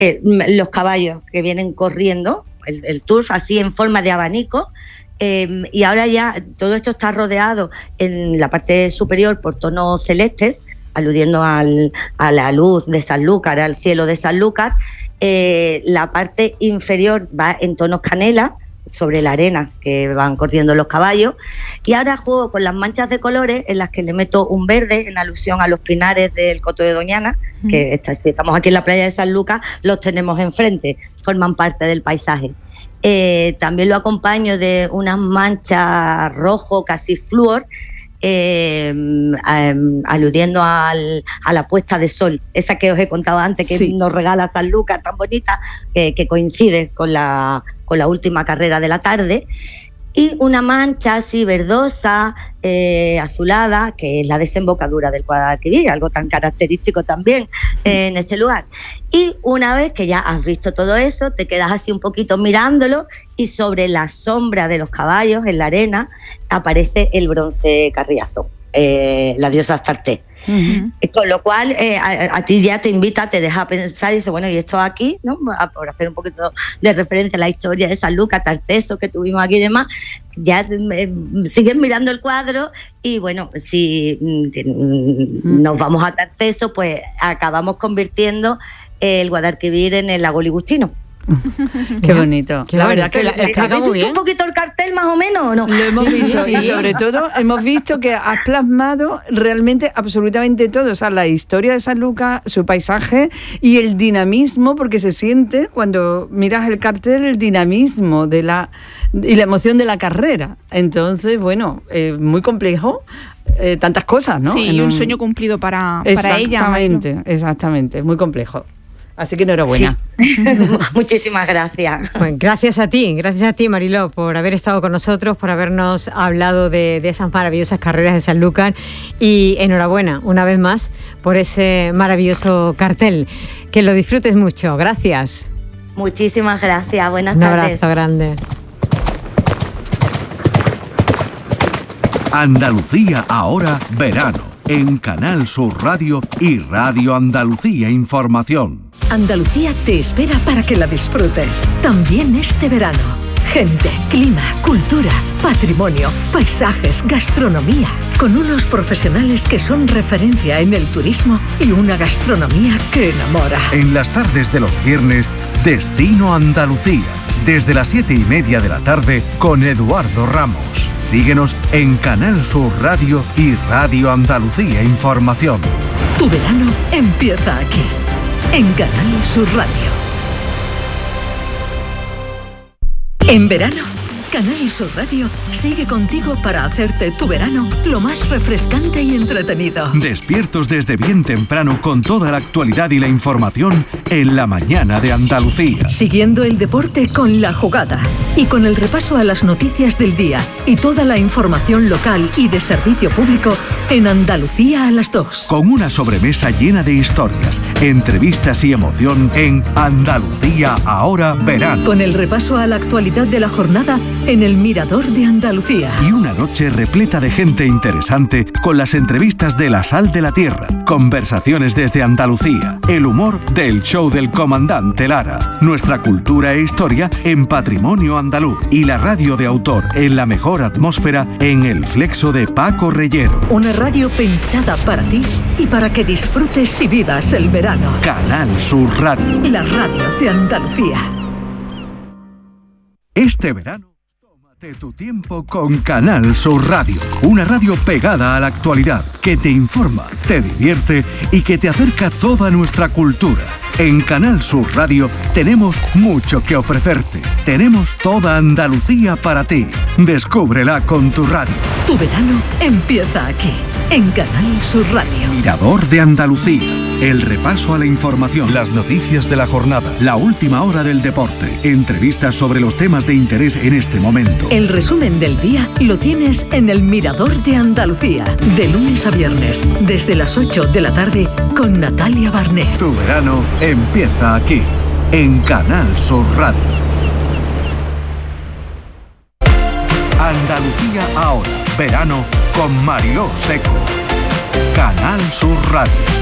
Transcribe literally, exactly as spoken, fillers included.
eh, los caballos que vienen corriendo, el, el turf así en forma de abanico, eh, y ahora ya todo esto está rodeado en la parte superior por tonos celestes, aludiendo al, a la luz de Sanlúcar, al cielo de Sanlúcar. Eh, la parte inferior va en tonos canela, sobre la arena que van corriendo los caballos, y ahora juego con las manchas de colores en las que le meto un verde en alusión a los pinares del Coto de Doñana, mm. que está, si estamos aquí en la playa de Sanlúcar, los tenemos enfrente, forman parte del paisaje. Eh, también lo acompaño de unas manchas rojo casi flúor, Eh, eh, aludiendo al, a la puesta de sol, esa que os he contado antes, que sí. nos regala Sanlúcar, tan bonita, eh, que coincide con la, con la última carrera de la tarde, y una mancha así verdosa, eh, azulada, que es la desembocadura del Guadalquivir, algo tan característico también eh, en este lugar. Y una vez que ya has visto todo eso, te quedas así un poquito mirándolo, y sobre la sombra de los caballos, en la arena, aparece el bronce Carriazo, eh, la diosa Astarte. Uh-huh. Con lo cual, eh, a, a ti ya te invita, te deja pensar y dice, bueno, y esto aquí, ¿no? Por hacer un poquito de referencia a la historia de Sanlúcar, Tarteso que tuvimos aquí y demás, ya eh, sigues mirando el cuadro y bueno, si mm, nos vamos a Tarteso, pues acabamos convirtiendo el Guadalquivir en el lago Ligustino. Qué bonito. Qué la bonito. verdad que la, la ¿Habéis visto un poquito el cartel más o menos o no? Lo hemos sí, visto sí, y sí. sobre todo hemos visto que has plasmado realmente absolutamente todo, o sea, la historia de Sanlúcar, su paisaje y el dinamismo, porque se siente cuando miras el cartel el dinamismo de la y la emoción de la carrera. Entonces, bueno, eh, muy complejo. Eh, tantas cosas, ¿no? Sí, en y un, un sueño cumplido para, para ella. Exactamente, exactamente, muy complejo. Así que enhorabuena. Sí. Muchísimas gracias. Bueno, gracias a ti, gracias a ti, Mariló, por haber estado con nosotros, por habernos hablado de, de esas maravillosas carreras de Sanlúcar, y enhorabuena una vez más por ese maravilloso cartel. Que lo disfrutes mucho. Gracias. Muchísimas gracias. Buenas Un tardes. Un abrazo grande. Andalucía ahora verano, en Canal Sur Radio y Radio Andalucía Información. Andalucía te espera para que la disfrutes, también este verano. Gente, clima, cultura, patrimonio, paisajes, gastronomía, con unos profesionales que son referencia en el turismo y una gastronomía que enamora. En las tardes de los viernes, Destino Andalucía, desde las siete y media de la tarde con Eduardo Ramos. Síguenos en Canal Sur Radio y Radio Andalucía Información. Tu verano empieza aquí, en Canal Sur Radio. En verano, Canal Sur Radio sigue contigo para hacerte tu verano lo más refrescante y entretenido. Despiertos desde bien temprano con toda la actualidad y la información en la mañana de Andalucía. Siguiendo el deporte con La Jugada y con el repaso a las noticias del día y toda la información local y de servicio público en Andalucía a las dos. Con una sobremesa llena de historias, entrevistas y emoción en Andalucía ahora verano. Con el repaso a la actualidad de la jornada en el Mirador de Andalucía. Y una noche repleta de gente interesante con las entrevistas de La Sal de la Tierra, conversaciones desde Andalucía, el humor del show del comandante Lara, nuestra cultura e historia en Patrimonio Andaluz y la radio de autor en la mejor atmósfera en El Flexo de Paco Reyero. Una radio pensada para ti y para que disfrutes y vivas el verano. Canal Sur Radio. La radio de Andalucía. Este verano, tómate tu tiempo con Canal Sur Radio, una radio pegada a la actualidad, que te informa, te divierte y que te acerca toda nuestra cultura. En Canal Sur Radio tenemos mucho que ofrecerte. Tenemos toda Andalucía para ti. Descúbrela con tu radio. Tu verano empieza aquí, en Canal Sur Radio. Mirador de Andalucía. El repaso a la información, las noticias de la jornada, la última hora del deporte, entrevistas sobre los temas de interés en este momento. El resumen del día lo tienes en el Mirador de Andalucía, de lunes a viernes, desde las ocho de la tarde, con Natalia Barnés. Tu verano empieza aquí, en Canal Sur Radio. Andalucía ahora, verano, con Mariló Seco. Canal Sur Radio.